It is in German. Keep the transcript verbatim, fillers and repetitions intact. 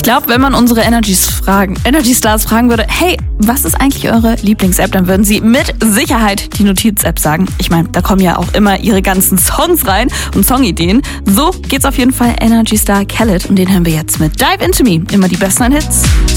glaube, wenn man unsere Energies fragen, Energy Stars fragen würde, hey, was ist eigentlich eure Lieblings-App, dann würden sie mit Sicherheit die Notiz-App sagen. Ich meine, da kommen ja auch immer ihre ganzen Songs rein und Songideen. So geht's auf jeden Fall Energy Star Khaled und den hören wir jetzt mit Dive Into Me. Immer die besten Hits.